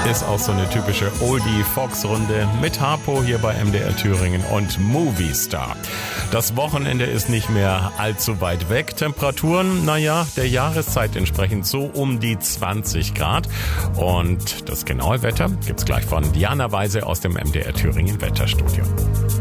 Ist auch so eine typische Oldie-Fox-Runde mit Harpo hier bei MDR Thüringen und Movie Star. Das Wochenende ist nicht mehr allzu weit weg. Temperaturen, der Jahreszeit entsprechend so um die 20 Grad. Und das genaue Wetter gibt's gleich von Diana Weise aus dem MDR Thüringen Wetterstudio.